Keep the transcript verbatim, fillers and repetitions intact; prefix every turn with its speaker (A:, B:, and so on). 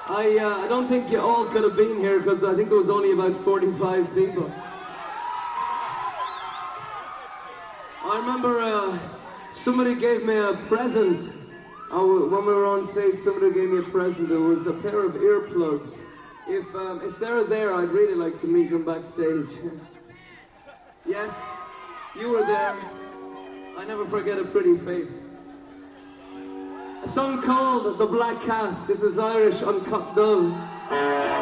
A: I, uh, I don't think you all could have been here because I think there was only about forty-five people. I remember uh, somebody gave me a present. Oh, when we were on stage, somebody gave me a present. It was a pair of earplugs. If, um, if they're there, I'd really like to meet them backstage. Yes, you were there. I never forget a pretty face. A song called The Black Cat. This is Irish Uncut Dove.